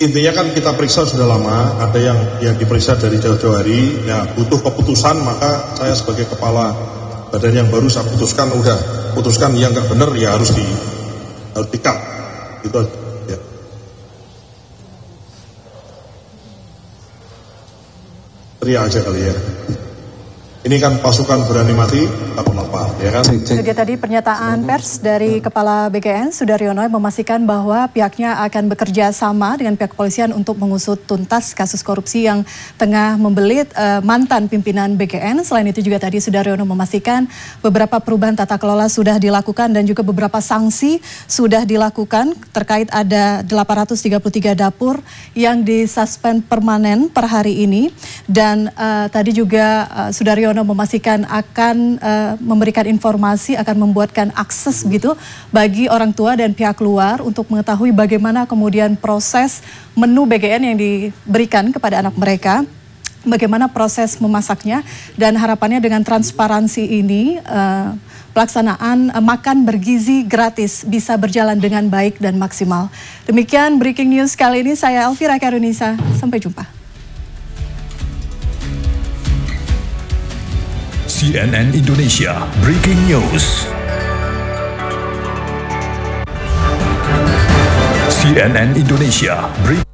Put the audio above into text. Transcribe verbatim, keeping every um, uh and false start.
intinya kan kita periksa sudah lama, ada yang yang diperiksa dari jauh-jauh hari, ya butuh keputusan, maka saya sebagai kepala badan yang baru saya putuskan, udah putuskan yang nggak benar ya harus di harus di-cut, itu ya. Teriak aja kali ya. Ini kan pasukan berani mati, tak apa-apa, ya kan? Itu dia tadi pernyataan pers dari Kepala B K N, Sudaryono, yang memastikan bahwa pihaknya akan bekerja sama dengan pihak kepolisian untuk mengusut tuntas kasus korupsi yang tengah membelit uh, mantan pimpinan B K N. Selain itu juga tadi Sudaryono memastikan beberapa perubahan tata kelola sudah dilakukan dan juga beberapa sanksi sudah dilakukan terkait ada delapan ratus tiga puluh tiga dapur yang disuspend permanen per hari ini. Dan uh, tadi juga uh, Sudaryono memastikan akan uh, memberikan informasi, akan membuatkan akses begitu bagi orang tua dan pihak luar untuk mengetahui bagaimana kemudian proses menu B K N yang diberikan kepada anak mereka, bagaimana proses memasaknya, dan harapannya dengan transparansi ini uh, pelaksanaan uh, makan bergizi gratis bisa berjalan dengan baik dan maksimal. Demikian breaking news kali ini, saya Elvira Karunisa, sampai jumpa. C N N Indonesia Breaking News. C N N Indonesia Breaking